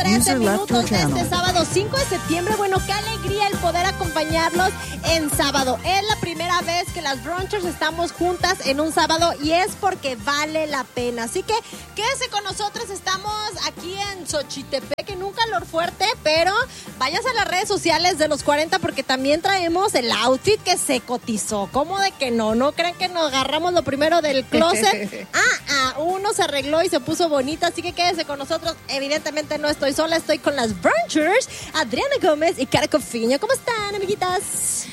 13 minutos de este sábado 5 de septiembre. Bueno, qué alegría el poder acompañarlos en sábado. Es la primera vez que las Brunchers estamos juntas en un sábado y es porque vale la pena. Así que quédese con nosotros. Estamos aquí en Xochitepec en un calor fuerte, pero váyase a las redes sociales de los 40 porque también traemos el outfit que se cotizó. ¿Cómo de que no? ¿No creen que nos agarramos lo primero del closet? Uno se arregló y se puso bonita, así que quédese con nosotros. Evidentemente no estoy sola, estoy con las Brunchers, Adriana Gómez y Cara Cofiño. ¿Cómo están, amiguitas?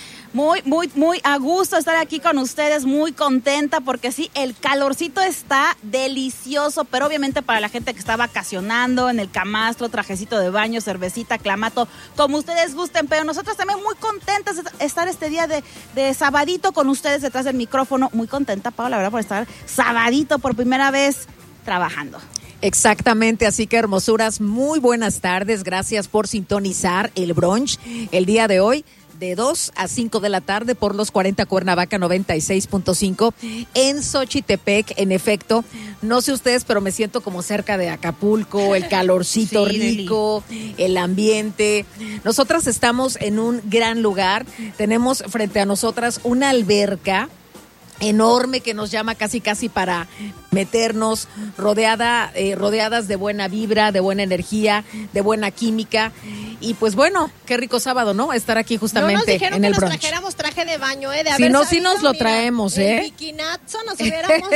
Muy a gusto estar aquí con ustedes, muy contenta porque sí, el calorcito está delicioso, pero obviamente para la gente que está vacacionando en el camastro, trajecito de baño, cervecita, clamato, como ustedes gusten, pero nosotros también muy contentas de estar este día de sabadito con ustedes detrás del micrófono, muy contenta, Pau, la verdad, por estar sabadito por primera vez trabajando. Exactamente, así que hermosuras, muy buenas tardes, gracias por sintonizar el brunch el día de hoy. De 2 a 5 de la tarde por los 40 Cuernavaca 96.5 en Xochitepec. En efecto, no sé ustedes, pero me siento como cerca de Acapulco, el calorcito rico, el ambiente. Nosotras estamos en un gran lugar. Tenemos frente a nosotras una alberca enorme que nos llama casi para meternos, rodeadas de buena vibra, de buena energía, de buena química. Y pues bueno, qué rico sábado, ¿no? Estar aquí justamente en el brunch. No nos trajéramos traje de baño, de haber si no, sabido, sí nos lo traemos, en bikinazo nos hubiéramos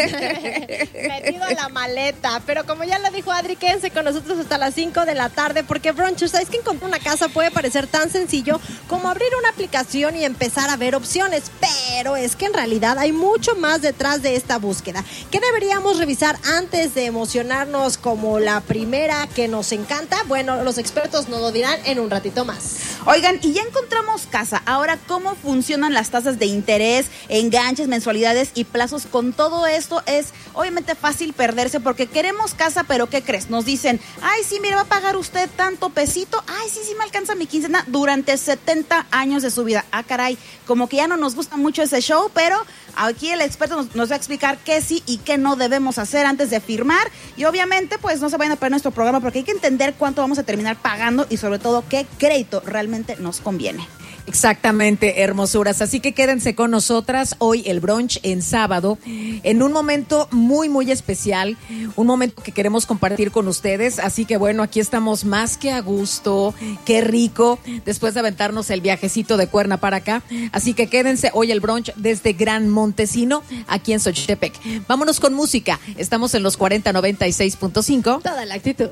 metido en la maleta. Pero como ya lo dijo Adri, quédense con nosotros hasta las 5 de la tarde, porque Brunchers, ¿sabes que encontrar una casa puede parecer tan sencillo como abrir una aplicación y empezar a ver opciones? Pero es que en realidad hay mucho más detrás de esta búsqueda. ¿Qué deberíamos revisar antes de emocionarnos como la primera que nos encanta? Bueno, los expertos nos lo dirán en un ratito más. Oigan, y ya encontramos casa. Ahora, ¿cómo funcionan las tasas de interés, enganches, mensualidades y plazos? Con todo esto es obviamente fácil perderse porque queremos casa, pero ¿qué crees? Nos dicen, ay, sí, mire, va a pagar usted tanto pesito. Ay, sí, me alcanza mi quincena durante 70 años de su vida. Ah, caray, como que ya no nos gusta mucho ese show, pero aquí el experto nos va a explicar qué sí y qué no debemos hacer antes de firmar. Y obviamente, pues no se vayan a perder nuestro programa porque hay que entender cuánto vamos a terminar pagando y sobre todo qué crédito realmente nos conviene. Exactamente, hermosuras. Así que quédense con nosotras hoy el brunch en sábado, en un momento muy especial, un momento que queremos compartir con ustedes. Así que bueno, aquí estamos más que a gusto, qué rico, después de aventarnos el viajecito de Cuerna para acá. Así que quédense hoy el brunch desde Gran Montesino, aquí en Xochitepec. Vámonos con música. Estamos en los 40 96.5. Toda la actitud.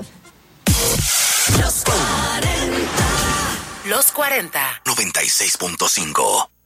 Los 40 96.5